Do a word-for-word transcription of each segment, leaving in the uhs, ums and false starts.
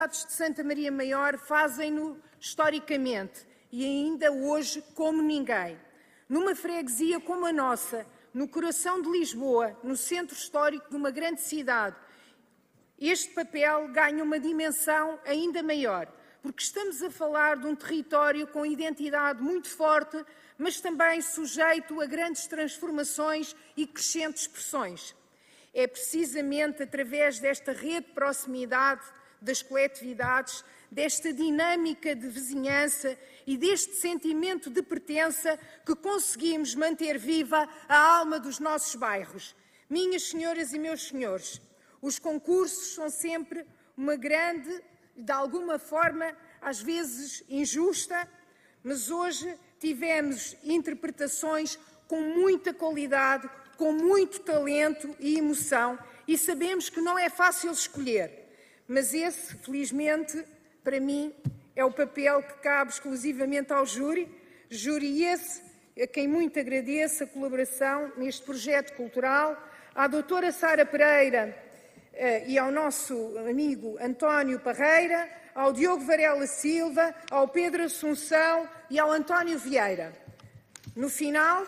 de Santa Maria Maior fazem-no historicamente e ainda hoje como ninguém. Numa freguesia como a nossa, no coração de Lisboa, no centro histórico de uma grande cidade, este papel ganha uma dimensão ainda maior, porque estamos a falar de um território com identidade muito forte, mas também sujeito a grandes transformações e crescentes pressões. É precisamente através desta rede de proximidade das coletividades, desta dinâmica de vizinhança e deste sentimento de pertença que conseguimos manter viva a alma dos nossos bairros. Minhas senhoras e meus senhores, os concursos são sempre uma grande, de alguma forma, às vezes injusta, mas hoje tivemos interpretações com muita qualidade, com muito talento e emoção, e sabemos que não é fácil escolher. Mas esse, felizmente, para mim, é o papel que cabe exclusivamente ao júri, júri esse a quem muito agradeço a colaboração neste projeto cultural, à doutora Sara Pereira eh, e ao nosso amigo António Parreira, ao Diogo Varela Silva, ao Pedro Assunção e ao António Vieira. No final,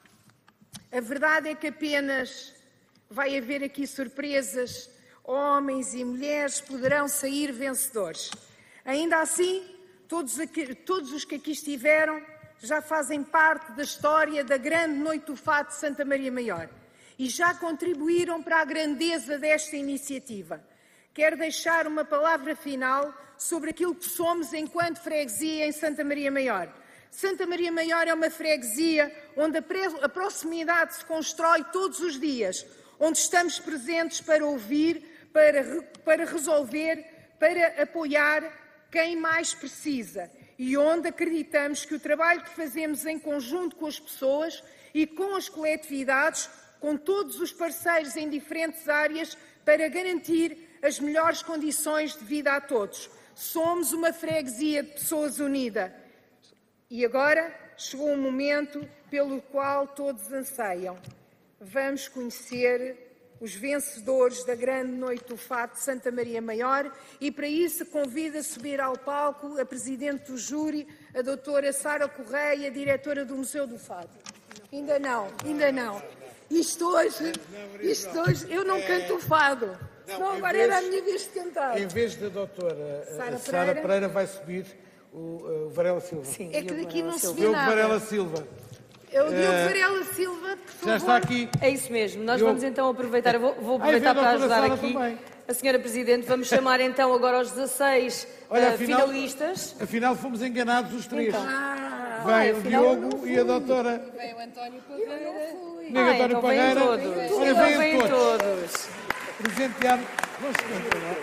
a verdade é que apenas vai haver aqui surpresas. Homens e mulheres poderão sair vencedores. Ainda assim, todos, aqui, todos os que aqui estiveram já fazem parte da história da grande Noite do Fado de Santa Maria Maior e já contribuíram para a grandeza desta iniciativa. Quero deixar uma palavra final sobre aquilo que somos enquanto freguesia em Santa Maria Maior. Santa Maria Maior é uma freguesia onde a proximidade se constrói todos os dias, onde estamos presentes para ouvir, Para, para resolver, para apoiar quem mais precisa e onde acreditamos que o trabalho que fazemos em conjunto com as pessoas e com as coletividades, com todos os parceiros em diferentes áreas, para garantir as melhores condições de vida a todos. Somos uma freguesia de pessoas unida e agora chegou um momento pelo qual todos anseiam. Vamos conhecer os vencedores da grande Noite do Fado de Santa Maria Maior e para isso convido a subir ao palco a Presidente do Júri, a doutora Sara Correia, diretora do Museu do Fado. Ainda não, ainda não. Isto hoje, isto hoje, eu não canto o fado, senão agora era a minha vez de cantar. Em vez da doutora Sara Pereira, Pereira vai subir o, o Varela Silva. Sim, é que daqui não se vê Diogo nada. Varela Silva. É o Diogo Varela Silva, por favor. Já está aqui. É isso mesmo. Nós Diogo. vamos então aproveitar, eu vou, vou aproveitar Ai, para ajudar Sara aqui também. a senhora Presidente. Vamos chamar então agora os dezasseis Olha, uh, afinal, finalistas. Afinal fomos enganados os três. Então. Ah, Vem ai, o afinal, Diogo e a doutora. Vem o António Parreira. Nem Ah, António então vêm Parreira. todos. Olha, Então vêm vêm todos. todos. Presenteado. Vamos cantar.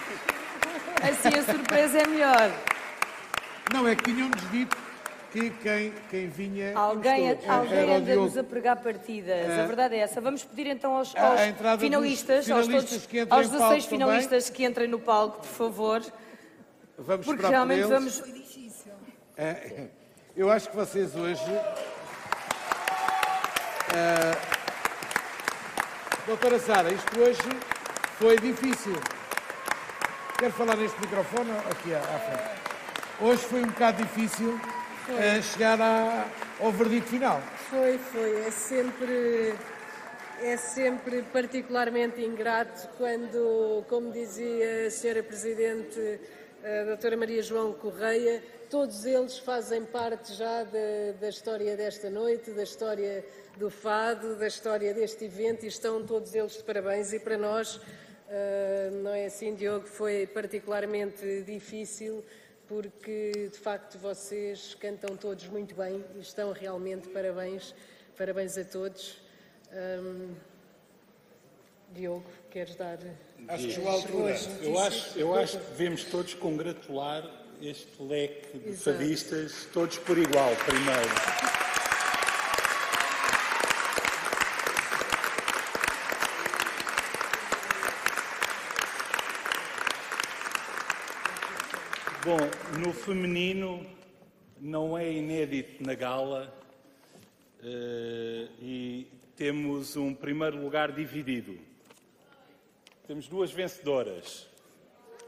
Assim a surpresa é melhor. Não, é que tinham-nos dito que quem, quem vinha... Alguém, todos. alguém Era o anda-nos Diogo. a pregar partidas. É. A verdade é essa. Vamos pedir então aos, A- a aos entrada dos finalistas, aos, finalistas todos, que entrem aos em dezasseis palco finalistas que entrem no palco, por favor. Vamos Porque esperar por realmente eles. vamos. É, eu acho que vocês hoje... É, doutora Sara, isto hoje foi difícil. Quero falar neste microfone aqui à, à frente. Hoje foi um bocado difícil uh, chegar à, ao verdito final. Foi, foi. É sempre, é sempre particularmente ingrato quando, como dizia a senhora Presidente, a doutora Maria João Correia, todos eles fazem parte já da, da história desta noite, da história do fado, da história deste evento e estão todos eles de parabéns. E para nós, uh, não é assim, Diogo, foi particularmente difícil porque, de facto, vocês cantam todos muito bem e estão realmente parabéns, parabéns a todos. Um, Diogo, queres dar... Acho que chegou a altura. Eu acho, eu acho que devemos todos congratular este leque de Exato. fadistas, todos por igual, primeiro. Bom, no feminino não é inédito na gala uh, e temos um primeiro lugar dividido. Temos duas vencedoras.